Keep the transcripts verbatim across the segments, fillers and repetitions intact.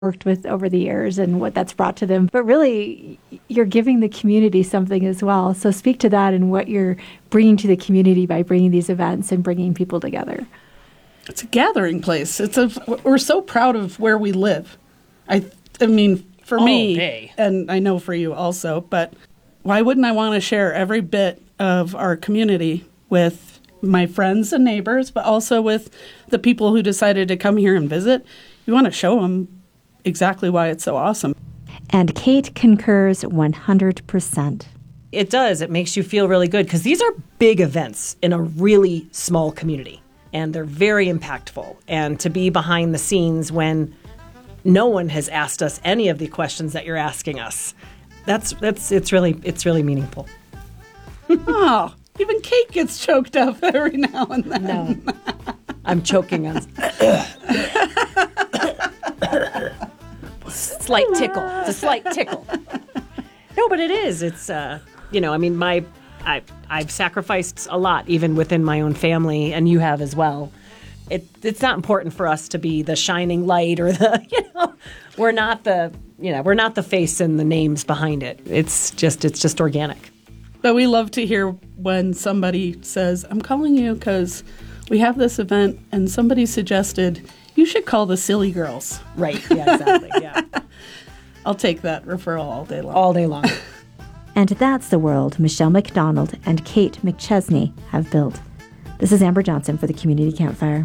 worked with over the years and what that's brought to them. But really, you're giving the community something as well. So speak to that and what you're bringing to the community by bringing these events and bringing people together. It's a gathering place. It's a, we're so proud of where we live. I, I mean, for All me, day. And I know for you also, but why wouldn't I want to share every bit of our community with my friends and neighbors, but also with the people who decided to come here and visit? You want to show them exactly why it's so awesome. And Kate concurs one hundred percent. It does. It makes you feel really good because these are big events in a really small community, and they're very impactful. And to be behind the scenes when no one has asked us any of the questions that you're asking us, that's that's it's really it's really meaningful. Oh, even Kate gets choked up every now and then. No, I'm choking on. Slight tickle. It's a slight tickle. No, but it is. It's, uh, you know, I mean, my, I, I've sacrificed a lot, even within my own family, and you have as well. It, it's not important for us to be the shining light or the, you know, we're not the, you know, we're not the face and the names behind it. It's just, it's just organic. But we love to hear when somebody says, I'm calling you because we have this event and somebody suggested you should call the Silly Girls. Right. Yeah, exactly. Yeah. I'll take that referral all day long. All day long. And that's the world Michelle McDonald and Kate McChesney have built. This is Amber Johnson for the Community Campfire.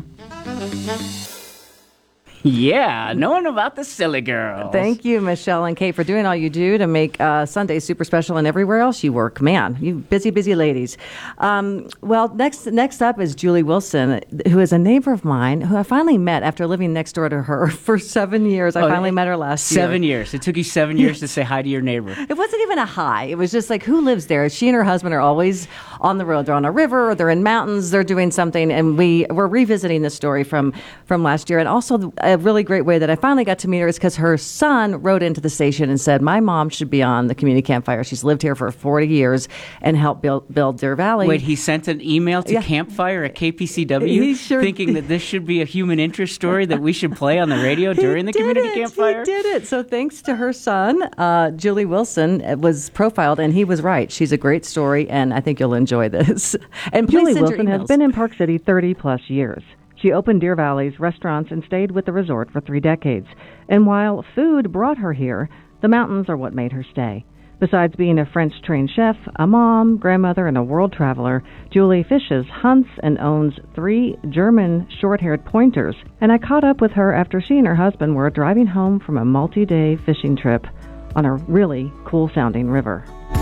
Yeah, knowing about the Silly Girls. Thank you, Michelle and Kate, for doing all you do to make uh, Sunday super special and everywhere else you work. Man, you busy, busy ladies. Um, well, next next up is Julie Wilson, who is a neighbor of mine, who I finally met after living next door to her for seven years. I Oh, finally met her last year. Seven years. It took you seven years to say hi to your neighbor. It wasn't even a hi. It was just like, who lives there? She and her husband are always on the road. They're on a river, or they're in mountains, they're doing something, and we, we're revisiting the story from, from last year. And also a really great way that I finally got to meet her is because her son wrote into the station and said, my mom should be on the Community Campfire. She's lived here for forty years and helped build, build Deer Valley. Wait, he sent an email to Yeah. Campfire at K P C W He sure thinking that this should be a human interest story that we should play on the radio during the He did Community it. Campfire? He did it. So thanks to her son, uh, Julie Wilson was profiled, and he was right. She's a great story, and I think you'll enjoy this. And please Julie send your Wilson has emails. been in Park City thirty plus years. She opened Deer Valley's restaurants and stayed with the resort for three decades. And while food brought her here, the mountains are what made her stay. Besides being a French-trained chef, a mom, grandmother, and a world traveler, Julie fishes, hunts, and owns three German short-haired pointers. And I caught up with her after she and her husband were driving home from a multi-day fishing trip on a really cool-sounding river.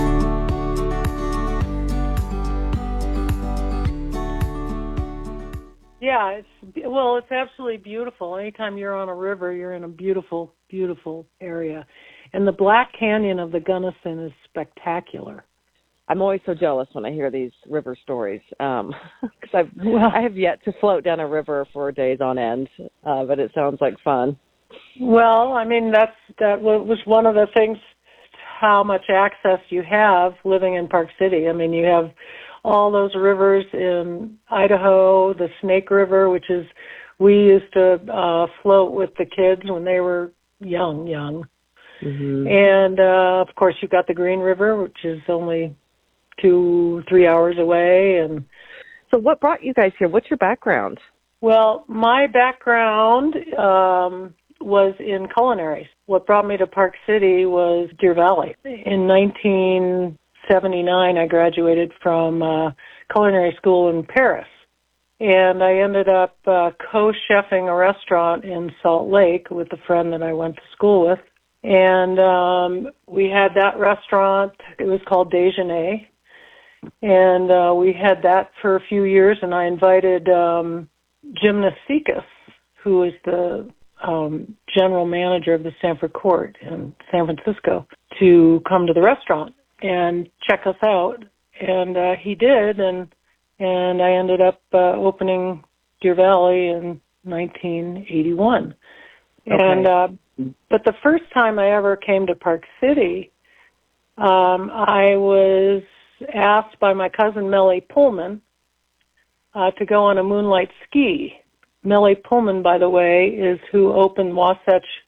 Yeah, it's well, it's absolutely beautiful. Anytime you're on a river, you're in a beautiful, beautiful area. And the Black Canyon of the Gunnison is spectacular. I'm always so jealous when I hear these river stories because I've Well- I have yet to float down a river for days on end, uh, but it sounds like fun. Well, I mean, that's that wa- was one of the things, how much access you have living in Park City. I mean, you have all those rivers in Idaho, the Snake River, which is, we used to uh, float with the kids when they were young, young. Mm-hmm. And, uh, of course, you've got the Green River, which is only two, three hours away. And So what brought you guys here? What's your background? well, my background um, was in culinary. What brought me to Park City was Deer Valley. In nineteen seventy-nine, I graduated from uh, culinary school in Paris. And I ended up uh, co-chefing a restaurant in Salt Lake with a friend that I went to school with. And um, we had that restaurant. It was called Déjeuner. And uh, we had that for a few years, and I invited um, Jim Nasikas, who is the um, general manager of the Sanford Court in San Francisco, to come to the restaurant and check us out. And uh, he did, and and I ended up uh, opening Deer Valley in nineteen eighty-one. Okay. And uh, but the first time I ever came to Park City, um, I was asked by my cousin Melly Pullman uh, to go on a moonlight ski. Melly Pullman, by the way, is who opened Wasatch